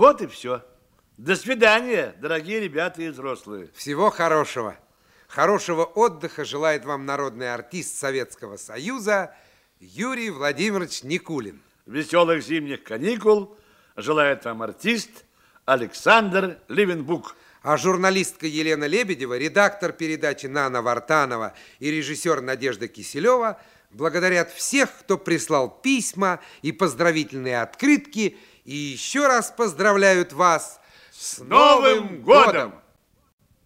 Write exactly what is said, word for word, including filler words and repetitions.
Вот и все. До свидания, дорогие ребята и взрослые. Всего хорошего. Хорошего отдыха желает вам народный артист Советского Союза Юрий Владимирович Никулин. Веселых зимних каникул желает вам артист Александр Левенбук. А журналистка Елена Лебедева, редактор передачи Нана Вартанова и режиссер Надежда Киселева благодарят всех, кто прислал письма и поздравительные открытки, и еще раз поздравляют вас с Новым годом!